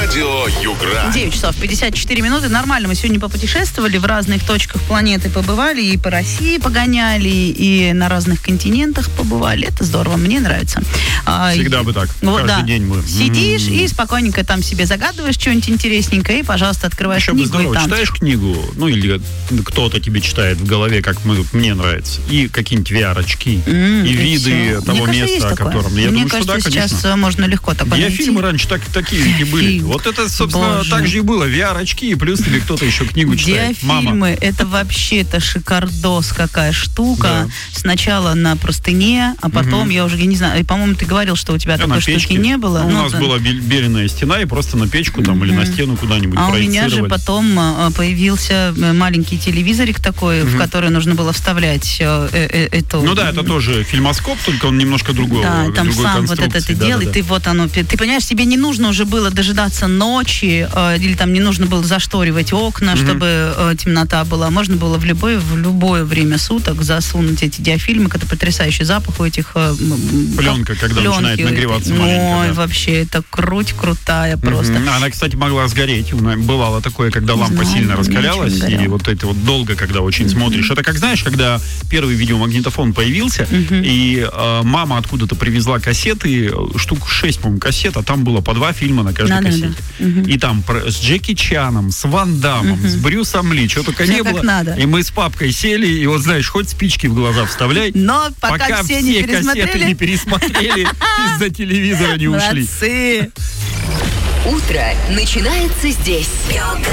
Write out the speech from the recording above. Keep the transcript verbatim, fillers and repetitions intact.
Радио Югра. девять часов пятьдесят четыре минуты. Нормально, мы сегодня попутешествовали, в разных точках планеты побывали, и по России погоняли, и на разных континентах побывали. Это здорово, мне нравится. Всегда бы так. Вот, Каждый да. день мы. Сидишь М-м-м. и спокойненько там себе загадываешь что-нибудь интересненькое, и, пожалуйста, открываешь Еще бы книгу здорово. и там... Читаешь книгу, ну или кто-то тебе читает в голове, как мы, мне нравится, и какие-нибудь ви ар-очки, М, и виды всё. того Мне кажется, места, есть о такое. котором... Я Мне думаю, кажется, что да, сейчас конечно. можно легко такое найти. Диафильмы раньше так, такие ведь и были. Фильм. Вот это, собственно, Боже. так же и было. ви ар-очки, и плюс тебе кто-то еще книгу читает. Мама. Диафильмы, это вообще это шикардос какая штука. Да. Сначала на простыне, а потом, Мгм. я уже я не знаю, и, по-моему, ты говорил, что у тебя Я такой на штуки печке. не было. Ну, у Ну, нас да. была бел- беленая стена, и просто на печку там или на Мгм. стену куда-нибудь А у меня же проецировали. потом а, появился э, маленький телевизорик такой, в Мгм. который нужно было вставлять э, э, э, эту... Ну да, это тоже фильмоскоп, только он немножко другого, Да, там другой сам вот это конструкции. ты делал, и Да-да-да. ты вот оно, ты понимаешь, тебе не нужно уже было дожидаться ночи, э, или там не нужно было зашторивать окна, Мгм. чтобы э, темнота была. Можно было в любое, в любое время суток засунуть эти диафильмы, это потрясающий запах у этих... э, м, Пленка, когда пленки начинает у этой. нагреваться Ой, маленько, да. вообще, это круть крутая просто. Мгм. Она, кстати, могла сгореть. У меня бывало такое, когда Не лампа знаю, сильно у меня раскалялась, ничего не и горело. вот это вот долго, когда очень смотришь. Это как, знаешь, когда первый видеомагнитофон появился, Мгм. и э, мама откуда-то привезла кассеты, э, штук шесть, по-моему, кассет, а там было по два фильма на каждой Да-да-да. кассете. Мгм. И там про- с Джеки Чаном, с Ван Дамом, с Брюсом Ли, что только Всё не как было. надо. И мы с папкой сели, и вот, знаешь, хоть спички в глаза вставляй, Но пока, пока все все не кассеты пересмотрели, не пересмотрели, из-за телевизора не ушли. молодцы. Утро начинается здесь.